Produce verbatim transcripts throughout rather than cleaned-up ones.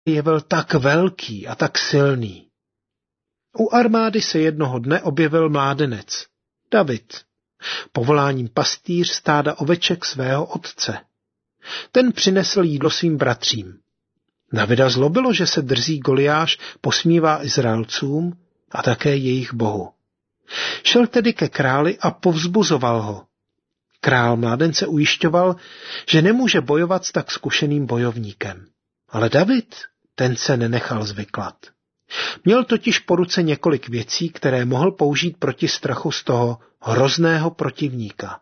jevil tak velký a tak silný. U armády se jednoho dne objevil mládenec, David, povoláním pastýř stáda oveček svého otce. Ten přinesl jídlo svým bratřím. Davida zlobilo, že se drzý Goliáš posmívá Izraelcům a také jejich bohu. Šel tedy ke králi a povzbuzoval ho. Král mládence ujišťoval, že nemůže bojovat s tak zkušeným bojovníkem. Ale David, ten se nenechal zvyklat. Měl totiž po ruce několik věcí, které mohl použít proti strachu z toho hrozného protivníka.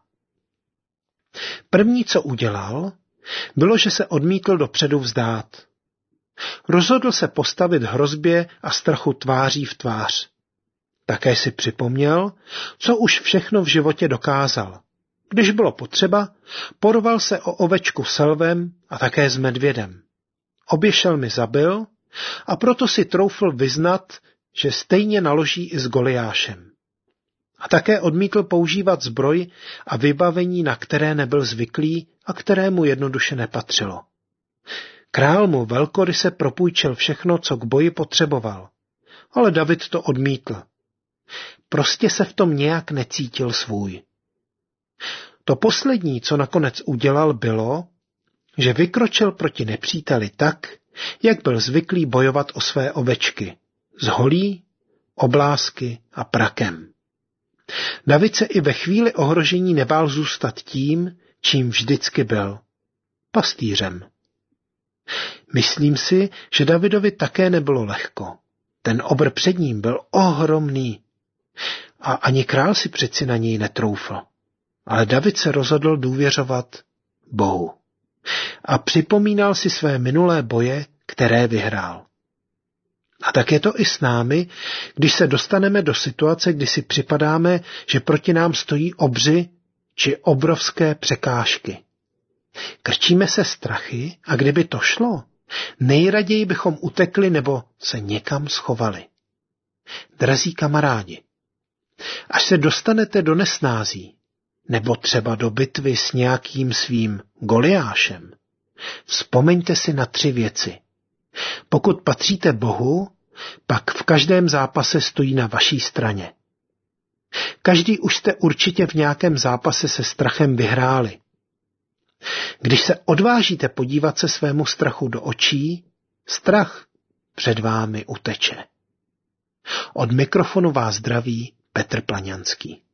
První, co udělal, bylo, že se odmítl dopředu vzdát. Rozhodl se postavit hrozbě a strachu tváří v tvář. Také si připomněl, co už všechno v životě dokázal. Když bylo potřeba, porval se o ovečku s lvem a také s medvědem. Obě šelmy zabil a proto si troufl vyznat, že stejně naloží i s Goliášem. A také odmítl používat zbroj a vybavení, na které nebyl zvyklý a kterému jednoduše nepatřilo. Král mu velkoryse propůjčil všechno, co k boji potřeboval, ale David to odmítl. Prostě se v tom nějak necítil svůj. To poslední, co nakonec udělal, bylo, že vykročil proti nepříteli tak, jak byl zvyklý bojovat o své ovečky, s holí, oblásky a prakem. David se i ve chvíli ohrožení nebál zůstat tím, čím vždycky byl. Pastýřem. Myslím si, že Davidovi také nebylo lehko. Ten obr před ním byl ohromný. A ani král si přeci na něj netroufl. Ale David se rozhodl důvěřovat Bohu. A připomínal si své minulé boje, které vyhrál. A tak je to i s námi, když se dostaneme do situace, kdy si připadáme, že proti nám stojí obři či obrovské překážky. Krčíme se strachy a kdyby to šlo, nejraději bychom utekli nebo se někam schovali. Drazí kamarádi, až se dostanete do nesnází, nebo třeba do bitvy s nějakým svým Goliášem, vzpomeňte si na tři věci. Pokud patříte Bohu, pak v každém zápase stojí na vaší straně. Každý už jste určitě v nějakém zápase se strachem vyhráli. Když se odvážíte podívat se svému strachu do očí, strach před vámi uteče. Od mikrofonu vás zdraví Petr Plaňanský.